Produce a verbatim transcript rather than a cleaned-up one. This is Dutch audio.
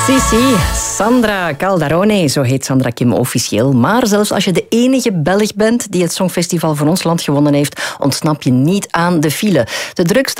Sissi, Sandra Calderone, zo heet Sandra Kim officieel. Maar zelfs als je de enige Belg bent die het Songfestival van ons land gewonnen heeft, ontsnap je niet aan de file. De drukste